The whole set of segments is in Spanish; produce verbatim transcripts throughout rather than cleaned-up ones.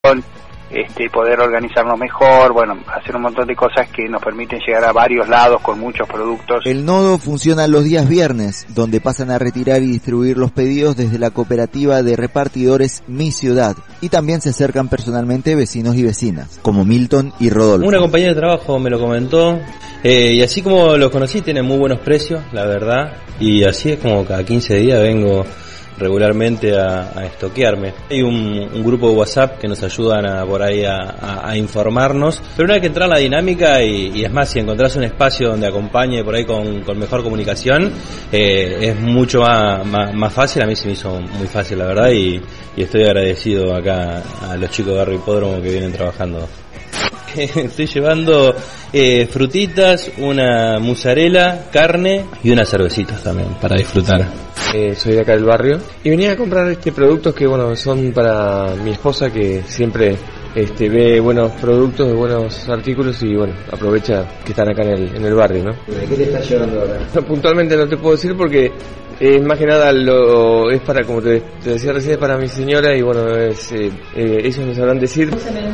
Este, poder organizarnos mejor, bueno, hacer un montón de cosas que nos permiten llegar a varios lados con muchos productos. El nodo funciona los días viernes, donde pasan a retirar y distribuir los pedidos desde la cooperativa de repartidores Mi Ciudad, y también se acercan personalmente vecinos y vecinas, como Milton y Rodolfo. Una compañera de trabajo me lo comentó, eh, y así como los conocí, tienen muy buenos precios, la verdad, y así es como cada quince días vengo regularmente a, a estoquearme. Hay un, un grupo de WhatsApp que nos ayudan a, por ahí a, a, a informarnos, pero una vez que entrar en la dinámica y, y es más, si encontrás un espacio donde acompañe por ahí con, con mejor comunicación, eh, es mucho más, más, más fácil. A mí se me hizo muy fácil, la verdad, y, y estoy agradecido acá a los chicos de Barrio Hipódromo que vienen trabajando. Estoy llevando eh, frutitas, una mozzarella, carne y unas cervecitas también para disfrutar. Eh, soy de acá del barrio y venía a comprar este productos que bueno son para mi esposa, que siempre este ve buenos productos, buenos artículos y bueno aprovecha que están acá en el en el barrio, ¿no? ¿Qué te estás llevando ahora? No, puntualmente no te puedo decir porque es más que nada lo es para, como te, te decía recién, es para mi señora y bueno es eh, eh, ellos me sabrán decir.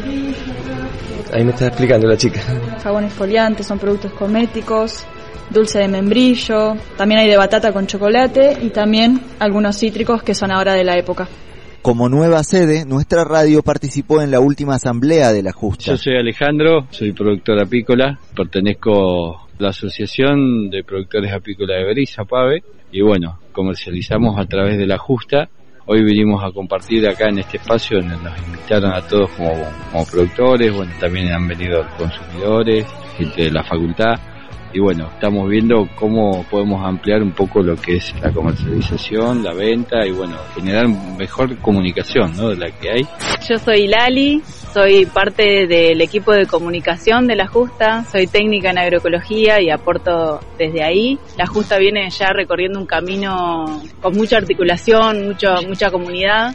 Ahí me está explicando la chica. Jabón exfoliante, son productos cosméticos, dulce de membrillo, también hay de batata con chocolate y también algunos cítricos que son ahora de la época. Como nueva sede, nuestra radio participó en la última asamblea de la Justa. Yo soy Alejandro, soy productor apícola, pertenezco a la Asociación de Productores Apícolas de Beriza, APAVE, y bueno, comercializamos a través de la Justa. Hoy vinimos a compartir acá en este espacio, nos invitaron a todos como, como productores, bueno, también han venido consumidores, gente de la facultad, y bueno, estamos viendo cómo podemos ampliar un poco lo que es la comercialización, la venta y bueno, generar mejor comunicación, ¿no?, de la que hay. Yo soy Lali, soy parte del equipo de comunicación de La Justa, soy técnica en agroecología y aporto desde ahí. La Justa viene ya recorriendo un camino con mucha articulación, mucho, mucha comunidad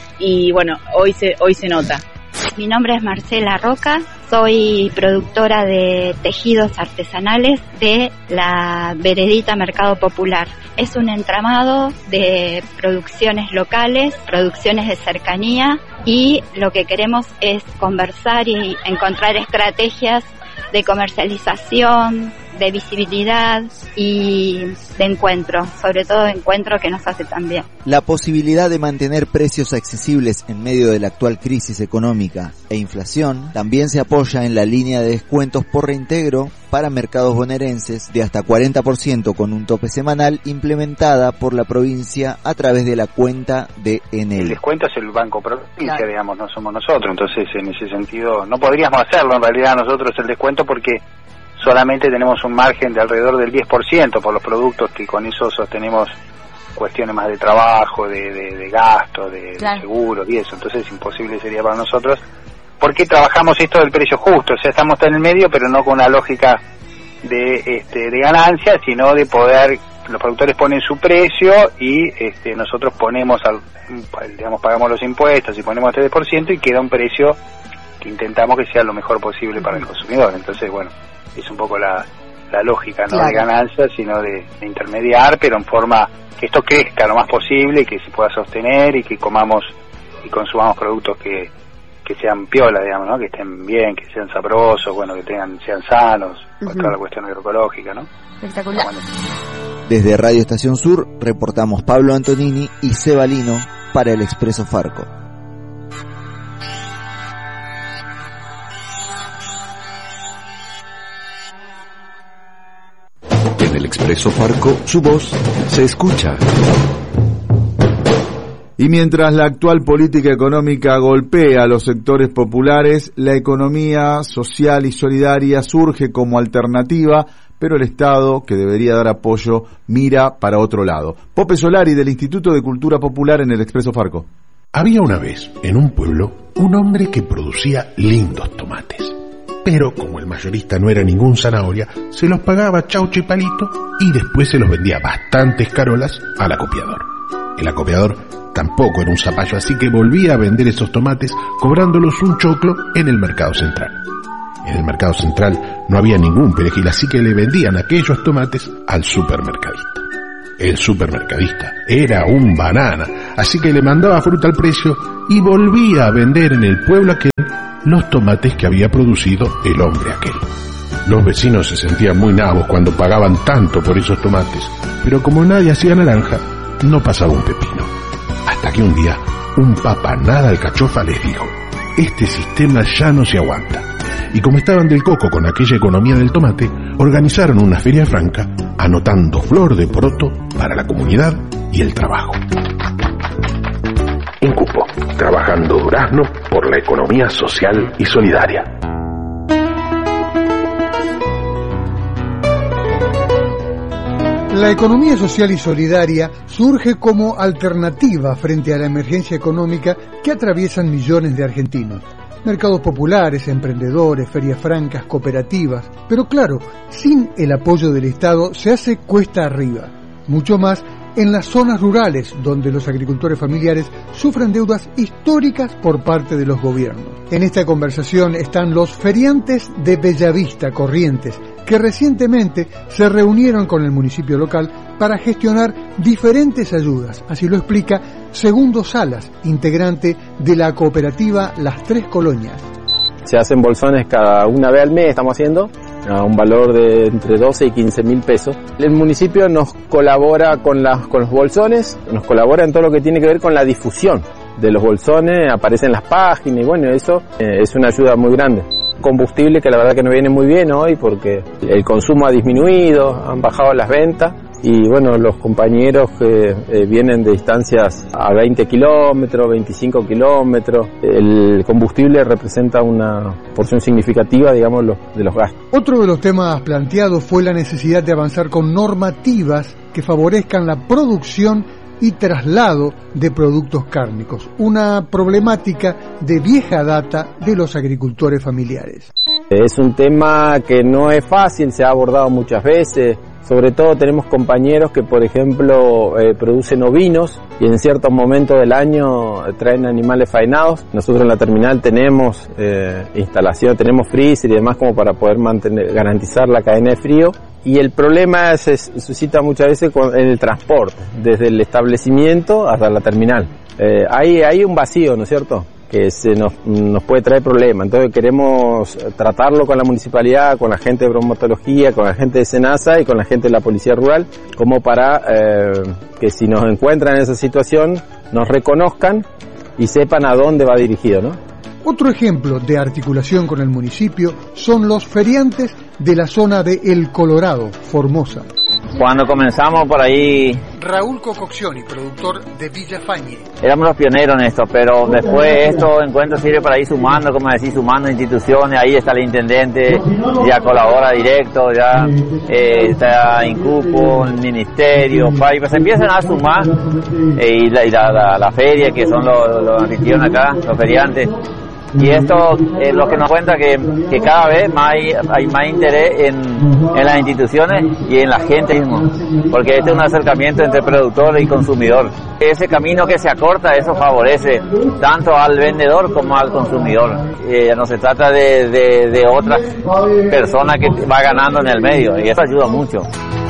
y bueno, hoy se, hoy se nota. Mi nombre es Marcela Roca, soy productora de tejidos artesanales de la Veredita Mercado Popular. Es un entramado de producciones locales, producciones de cercanía y lo que queremos es conversar y encontrar estrategias de comercialización, de visibilidad y de encuentro, sobre todo de encuentro que nos hace tan bien. La posibilidad de mantener precios accesibles en medio de la actual crisis económica e inflación también se apoya en la línea de descuentos por reintegro para mercados bonaerenses de hasta cuarenta por ciento con un tope semanal implementada por la provincia a través de la cuenta de Enel. El descuento es el Banco Provincia, claro, digamos, no somos nosotros, entonces en ese sentido no podríamos hacerlo en realidad nosotros el descuento porque solamente tenemos un margen de alrededor del diez por ciento por los productos que con eso sostenemos cuestiones más de trabajo, de, de, de gasto, de, claro, de seguros y eso, entonces imposible sería para nosotros. ¿Por qué trabajamos esto del precio justo? O sea, estamos en el medio, pero no con una lógica de este de ganancia, sino de poder, los productores ponen su precio y este nosotros ponemos, al, digamos, pagamos los impuestos y ponemos el tres por ciento y queda un precio que intentamos que sea lo mejor posible para el consumidor. Entonces, bueno, es un poco la, la lógica, no, claro, de ganancia, sino de, de intermediar, pero en forma que esto crezca lo más posible, que se pueda sostener y que comamos y consumamos productos que, que sean piola, digamos, ¿no? Que estén bien, que sean sabrosos, bueno, que tengan sean sanos, uh-huh, con toda la cuestión agroecológica, ¿no? Espectacular. Bueno. Desde Radio Estación Sur reportamos Pablo Antonini y Seba Lino para el Expreso Farco. En el Expreso Farco, su voz se escucha. Y mientras la actual política económica golpea a los sectores populares, la economía social y solidaria surge como alternativa, pero el Estado, que debería dar apoyo, mira para otro lado. Pope Solari, del Instituto de Cultura Popular, en el Expreso Farco. Había una vez, en un pueblo, un hombre que producía lindos tomates. Pero como el mayorista no era ningún zanahoria, se los pagaba chaucho y palito y después se los vendía bastantes carolas al acopiador. El acopiador tampoco era un zapallo, así que volvía a vender esos tomates cobrándolos un choclo en el mercado central. En el mercado central no había ningún perejil, así que le vendían aquellos tomates al supermercadista. El supermercadista era un banana, así que le mandaba fruta al precio y volvía a vender en el pueblo aquel los tomates que había producido el hombre aquel. Los vecinos se sentían muy nabos cuando pagaban tanto por esos tomates, pero como nadie hacía naranja, no pasaba un pepino. Hasta que un día, un papanada alcachofa les dijo: este sistema ya no se aguanta. Y como estaban del coco con aquella economía del tomate, organizaron una feria franca, anotando flor de poroto para la comunidad y el trabajo. Incupo, trabajando Durazno por la economía social y solidaria. La economía social y solidaria surge como alternativa frente a la emergencia económica que atraviesan millones de argentinos. Mercados populares, emprendedores, ferias francas, cooperativas. Pero claro, sin el apoyo del Estado se hace cuesta arriba. Mucho más en las zonas rurales, donde los agricultores familiares sufren deudas históricas por parte de los gobiernos. En esta conversación están los feriantes de Bellavista, Corrientes, que recientemente se reunieron con el municipio local para gestionar diferentes ayudas. Así lo explica Segundo Salas, integrante de la cooperativa Las Tres Colonias. Se hacen bolsones cada una vez al mes, estamos haciendo, a un valor de entre doce y quince mil pesos. El municipio nos colabora con, las, con los bolsones, nos colabora en todo lo que tiene que ver con la difusión de los bolsones, aparecen las páginas y bueno, eso eh, es una ayuda muy grande. Combustible que la verdad que nos viene muy bien hoy porque el consumo ha disminuido, han bajado las ventas y bueno, los compañeros que eh, vienen de distancias a veinte kilómetros, veinticinco kilómetros, el combustible representa una porción significativa, digamos, de los gastos. Otro de los temas planteados fue la necesidad de avanzar con normativas que favorezcan la producción y traslado de productos cárnicos, una problemática de vieja data de los agricultores familiares. Es un tema que no es fácil, se ha abordado muchas veces. Sobre todo tenemos compañeros que, por ejemplo, eh, producen ovinos y en ciertos momentos del año traen animales faenados. Nosotros en la terminal tenemos eh, instalación, tenemos freezer y demás como para poder mantener, garantizar la cadena de frío. Y el problema se suscita muchas veces con, en el transporte, desde el establecimiento hasta la terminal. Eh, hay, hay un vacío, ¿no es cierto?, que se nos, nos puede traer problemas. Entonces queremos tratarlo con la municipalidad, con la gente de bromatología, con la gente de SENASA y con la gente de la Policía Rural, como para eh, que si nos encuentran en esa situación, nos reconozcan y sepan a dónde va dirigido, ¿no? Otro ejemplo de articulación con el municipio son los feriantes de la zona de El Colorado, Formosa. Cuando comenzamos por ahí... Raúl Cococcioni, productor de Villafañe. Éramos los pioneros en esto, pero después esto encuentro sirve para ir sumando, como decís, sumando instituciones. Ahí está el intendente, ya colabora directo, ya eh, está Incupo, el ministerio, y pues empiezan a sumar eh, y, la, y la, la, la feria, que son los, los anfitriones acá, los feriantes. Y esto es lo que nos cuenta que, que cada vez más hay, hay más interés en, en las instituciones y en la gente mismo, porque este es un acercamiento entre productor y consumidor. Ese camino que se acorta, eso favorece tanto al vendedor como al consumidor. Eh, no se trata de, de, de otras personas que va ganando en el medio y eso ayuda mucho.